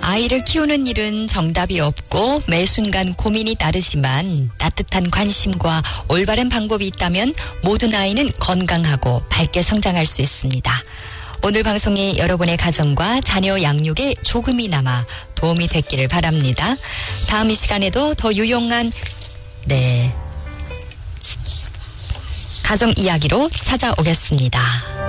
아이를 키우는 일은 정답이 없고 매 순간 고민이 따르지만 따뜻한 관심과 올바른 방법이 있다면 모든 아이는 건강하고 밝게 성장할 수 있습니다. 오늘 방송이 여러분의 가정과 자녀 양육에 조금이나마 도움이 됐기를 바랍니다. 다음 이 시간에도 더 유용한 가정 이야기로 찾아오겠습니다.